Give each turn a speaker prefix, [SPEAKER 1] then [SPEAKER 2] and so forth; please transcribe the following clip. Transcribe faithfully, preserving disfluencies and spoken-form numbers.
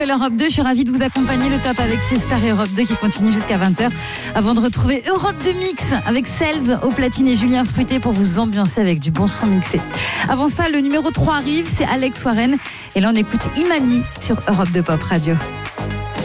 [SPEAKER 1] L'Europe deux, je suis ravie de vous accompagner. Le top avec ces stars Europe deux qui continue jusqu'à vingt heures avant de retrouver Europe deux Mix avec Cels au platine et Julien Fruité pour vous ambiancer avec du bon son mixé. Avant ça, le numéro trois arrive, c'est Alex Warren et là on écoute Imani sur Europe deux Pop Radio.